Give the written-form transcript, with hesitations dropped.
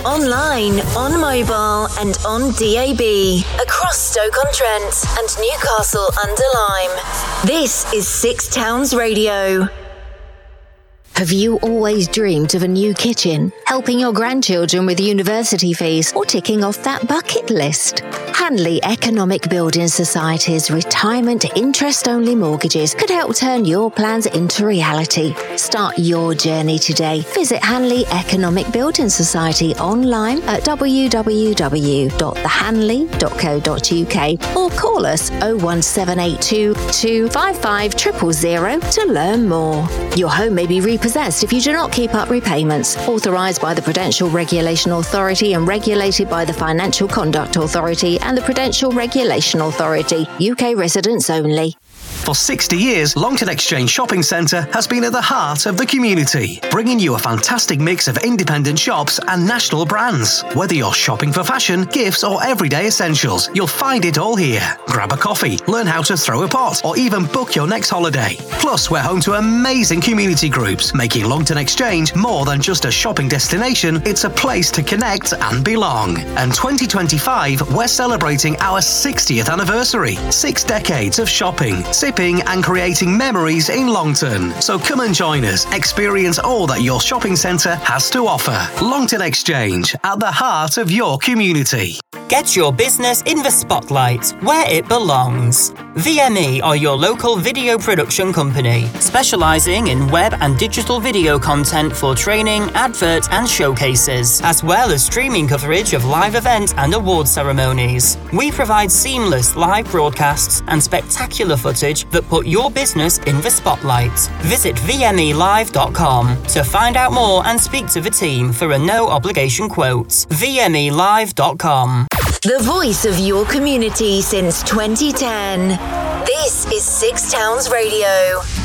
online, on mobile and on DAB. Across Stoke-on-Trent and Newcastle under Lyme. This is Six Towns Radio. Have you always dreamed of a new kitchen, helping your grandchildren with university fees, or ticking off that bucket list? Hanley Economic Building Society's retirement interest-only mortgages could help turn your plans into reality. Start your journey today. Visit Hanley Economic Building Society online at www.thehanley.co.uk or call us 01782 255 000 to learn more. Your home may be repossessed if you do not keep up repayments. Authorised by the Prudential Regulation Authority and regulated by the Financial Conduct Authority and the Prudential Regulation Authority. UK residents only. For 60 years, Longton Exchange Shopping Centre has been at the heart of the community, bringing you a fantastic mix of independent shops and national brands. Whether you're shopping for fashion, gifts or everyday essentials, you'll find it all here. Grab a coffee, learn how to throw a pot, or even book your next holiday. Plus, we're home to amazing community groups, making Longton Exchange more than just a shopping destination, it's a place to connect and belong. And 2025, we're celebrating our 60th anniversary. 6 decades of shopping, sipping and creating memories in Longton. So come and join us. Experience all that your shopping centre has to offer. Longton Exchange, at the heart of your community. Get your business in the spotlight, where it belongs. VME are your local video production company, specialising in web and digital video content for training, adverts and showcases, as well as streaming coverage of live events and award ceremonies. We provide seamless live broadcasts and spectacular footage that put your business in the spotlight. Visit vmelive.com to find out more and speak to the team for a no-obligation quote. vmelive.com. The voice of your community since 2010. This is Six Towns Radio.